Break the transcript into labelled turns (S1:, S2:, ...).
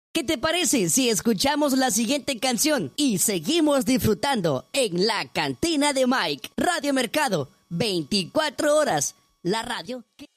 S1: ¿Qué te parece si escuchamos la siguiente canción y seguimos disfrutando en la cantina de Mike? Radio Mercado, 24 horas. La radio que...